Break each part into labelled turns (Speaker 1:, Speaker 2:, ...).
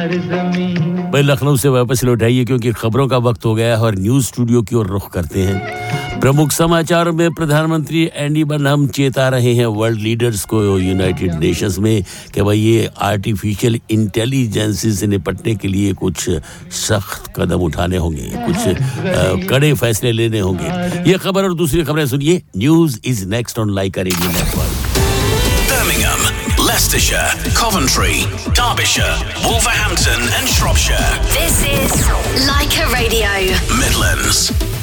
Speaker 1: भाई लखनऊ से वापस लौटाइए क्योंकि खबरों का वक्त हो गया है और न्यूज़ स्टूडियो की ओर रुख करते हैं। प्रमुख समाचार में प्रधानमंत्री एंडी बर्नहम चेता रहे हैं वर्ल्ड लीडर्स को यूनाइटेड नेशंस में कि भाई ये आर्टिफिशियल इंटेलिजेंस से निपटने के लिए कुछ सख्त कदम उठाने होंगे, कुछ कड़े फैसले लेने होंगे। ये खबर और दूसरी खबरें सुनिए। News is next on Lyca radio network.
Speaker 2: Leicestershire, Coventry, Derbyshire, Wolverhampton and Shropshire.
Speaker 3: This is Leica Radio.
Speaker 2: Midlands.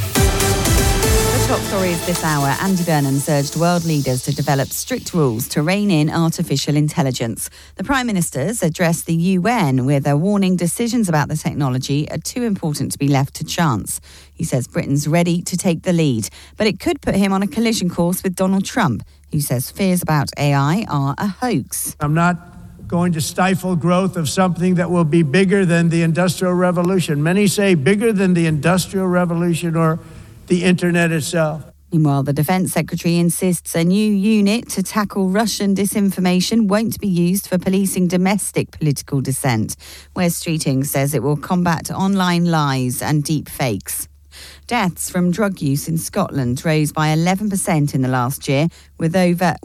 Speaker 4: The top stories this hour. Andy Burnham's urged world leaders to develop strict rules to rein in artificial intelligence. The Prime Minister's addressed the UN with a warning decisions about the technology are too important to be left to chance. He says Britain's ready to take the lead, but it could put him on a collision course with Donald Trump, who says fears about AI are a hoax.
Speaker 5: I'm not going to stifle growth of something that will be bigger than the Industrial Revolution. Many say bigger than the Industrial Revolution or the Internet itself.
Speaker 4: Meanwhile, the Defence Secretary insists a new unit to tackle Russian disinformation won't be used for policing domestic political dissent. Wes Streeting says it will combat online lies and deep fakes. Deaths from drug use in Scotland rose by 11% in the last year, with over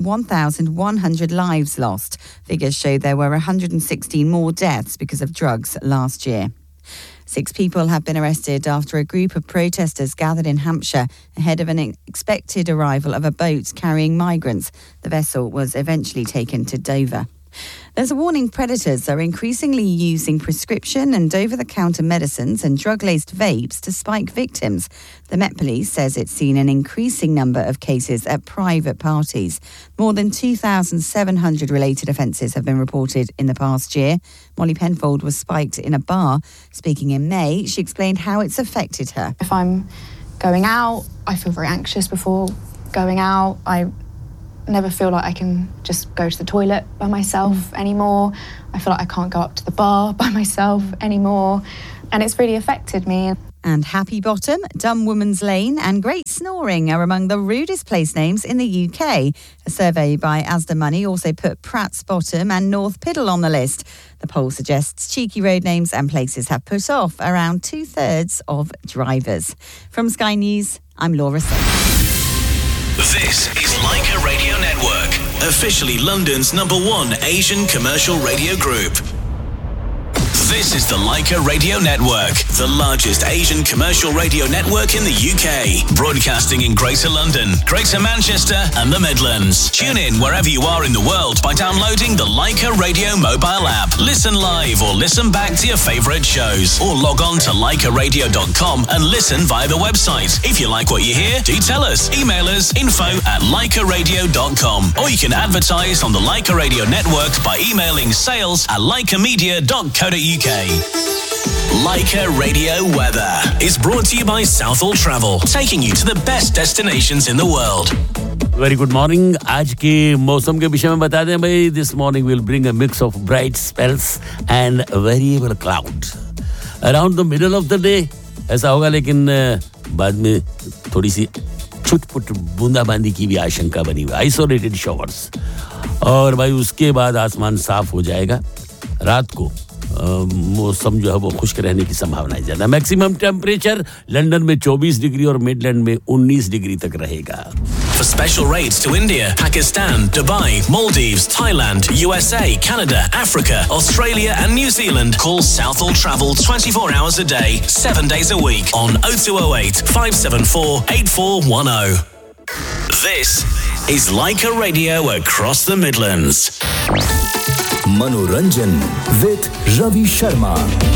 Speaker 4: 1,100 lives lost. Figures show there were 116 more deaths because of drugs last year. 6 people have been arrested after a group of protesters gathered in Hampshire ahead of an expected arrival of a boat carrying migrants. The vessel was eventually taken to Dover. There's a warning predators are increasingly using prescription and over-the-counter medicines and drug-laced vapes to spike victims. The Met Police says it's seen an increasing number of cases at private parties. More than 2,700 related offences have been reported in the past year. Molly Penfold was spiked in a bar. Speaking in May, she explained how it's affected her.
Speaker 6: If I'm going out, I feel very anxious before going out. I never feel like I can just go to the toilet by myself anymore. I feel like I can't go up to the bar by myself anymore. And it's really affected me.
Speaker 4: And Happy Bottom, Dumb Woman's Lane and Great Snoring are among the rudest place names in the UK. A survey by Asda Money also put Pratt's Bottom and North Piddle on the list. The poll suggests cheeky road names and places have put off around 2/3 of drivers. From Sky News, I'm Laura Singh.
Speaker 2: This is Leica Radio Network, officially London's #1 Asian commercial radio group. This is the Leica Radio Network, the largest Asian commercial radio network in the UK, broadcasting in Greater London, Greater Manchester and the Midlands. Tune in wherever you are in the world by downloading the Leica Radio mobile app. Listen live or listen back to your favourite shows, or log on to leicaradio.com and listen via the website. If you like what you hear, do tell us. Email us info@leicaradio.com, or you can advertise on the Leica Radio Network by emailing sales@leicamedia.co.uk. Leica Radio Weather is brought to you by Southall Travel, taking you to the best destinations in the world.
Speaker 1: Very good morning. आज के मौसम के विषय में बता दें भाई. This morning will bring a mix of bright spells and variable cloud. Around the middle of the day ऐसा होगा, लेकिन बाद में थोड़ी सी छुटपुट बूंदाबांदी की भी आशंका बनी हुई. Isolated showers. और भाई उसके बाद आसमान साफ हो जाएगा. रात को मौसम जो है वो खुश्क रहने की संभावना है ज्यादा. मैक्सिमम टेम्परेचर लंदन में 24 डिग्री और मिडलैंड में 19 डिग्री तक रहेगा.
Speaker 2: For special rates to India, Pakistan, Dubai, Maldives, Thailand, USA, Canada, Africa, Australia and New Zealand, call Southall Travel 24 hours a day, 7 days a week on 0208 574 8410. This is Leica Radio across the Midlands.
Speaker 7: Manoranjan with Ravi Sharma.